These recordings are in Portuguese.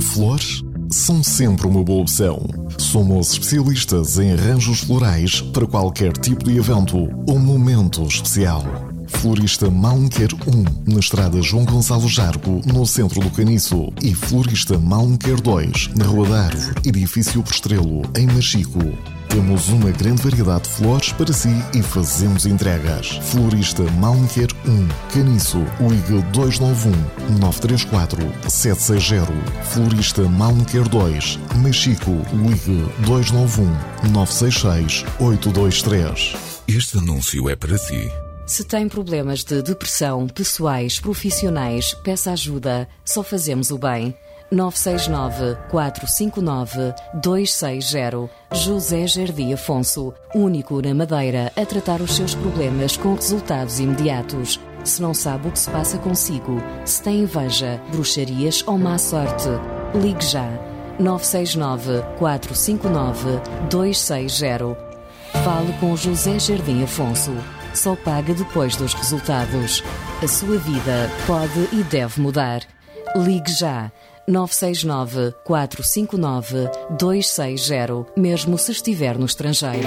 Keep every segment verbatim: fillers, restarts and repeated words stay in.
Flores são sempre uma boa opção. Somos especialistas em arranjos florais para qualquer tipo de evento ou momento especial. Florista Malmquer um, na estrada João Gonçalo Jargo, no centro do Caniço. E Florista Malmquer dois, na Rua da Árvore, edifício por Estrelo, em Machico. Temos uma grande variedade de flores para si e fazemos entregas. Florista Malmquer um, Caniço, ligue dois nove um, nove três quatro, sete seis zero. Florista Malmquer dois, Machico, ligue dois nove um, nove seis seis, oito dois três. Este anúncio é para si. Se tem problemas de depressão, pessoais, profissionais, peça ajuda. Só fazemos o bem. nove seis nove, quatro cinco nove, dois seis zero. José Jardim Afonso, único na Madeira a tratar os seus problemas com resultados imediatos. Se não sabe o que se passa consigo, se tem inveja, bruxarias ou má sorte, ligue já. nove seis nove, quatro cinco nove, dois seis zero. Fale com José Jardim Afonso. Só paga depois dos resultados. A sua vida pode e deve mudar. Ligue já. nove seis nove, quatro cinco nove, dois seis zero, mesmo se estiver no estrangeiro.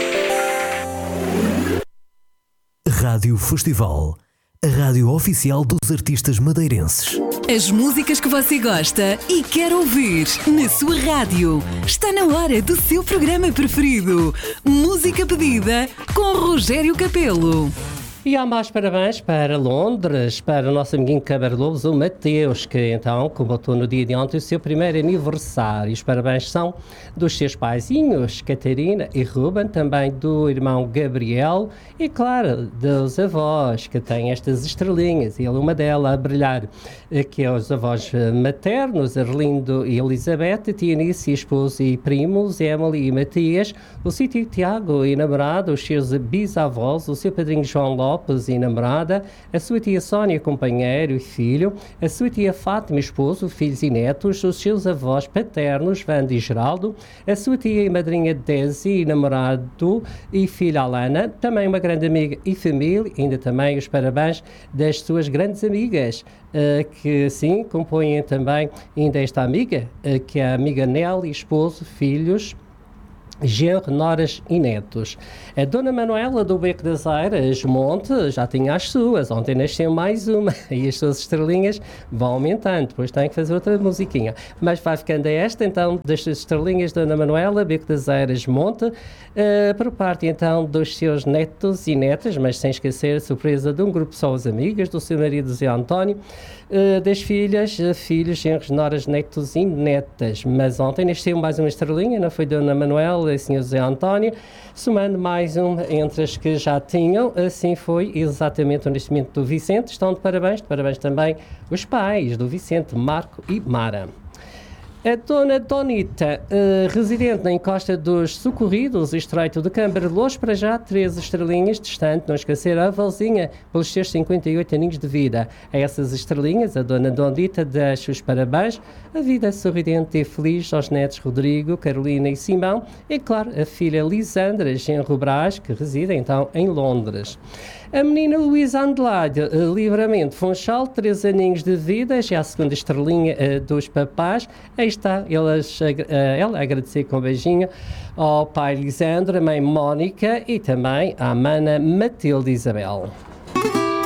Rádio Festival, a rádio oficial dos artistas madeirenses. As músicas que você gosta e quer ouvir na sua rádio. Está na hora do seu programa preferido. Música pedida com Rogério Capelo. E há mais parabéns para Londres, para o nosso amiguinho Cabarlobos, o Mateus, que então completou no dia de ontem o seu primeiro aniversário. Os parabéns são dos seus paizinhos, Catarina e Ruben, também do irmão Gabriel e, claro, dos avós, que têm estas estrelinhas, e ele uma delas a brilhar, que é os avós maternos, Arlindo e Elizabeth, tia Nice, esposo e primos, Emily e Matias, o seu tio Tiago e namorado, os seus bisavós, o seu padrinho João Lopes, Lopes e namorada, a sua tia Sónia, companheiro e filho, a sua tia Fátima, esposo, filhos e netos, os seus avós paternos, Wanda e Geraldo, a sua tia e madrinha Desi e namorado e filha Alana, também uma grande amiga e família, ainda também os parabéns das suas grandes amigas, uh, que sim, compõem também ainda esta amiga, uh, que é a amiga Nelly, esposo, filhos, genro, noras e netos. A Dona Manuela do Beco das Eiras, Monte, já tinha as suas. Ontem nasceu mais uma e as suas estrelinhas vão aumentando. Depois tem que fazer outra musiquinha. Mas vai ficando esta, então, das suas estrelinhas, Dona Manuela, Beco das Eiras, Monte, uh, por parte, então, dos seus netos e netas, mas sem esquecer a surpresa de um grupo só as amigas, do seu marido Zé António, uh, das filhas, uh, filhos, genros, noras, netos e netas. Mas ontem nasceu mais uma estrelinha, não foi Dona Manuela, senhor Zé António, somando mais um entre as que já tinham, assim foi exatamente o nascimento do Vicente. Estão de parabéns, de parabéns também os pais do Vicente, Marco e Mara. A Dona Donita, uh, residente na encosta dos Socorridos, estreito de Cambarlos, para já três estrelinhas, distante, não esquecer a avózinha, pelos seus cinquenta e oito aninhos de vida. A essas estrelinhas, a Dona Donita deixa os parabéns, a vida sorridente e feliz aos netos Rodrigo, Carolina e Simão, e, claro, a filha Lisandra Genro Brás, que reside, então, em Londres. A menina Luísa Andelade, uh, Livramento Funchal, três aninhos de vida, já a segunda estrelinha uh, dos papás. Aí está, elas, uh, ela a agradecer com um beijinho ao pai Lisandro, a mãe Mónica e também à mana Matilde Isabel.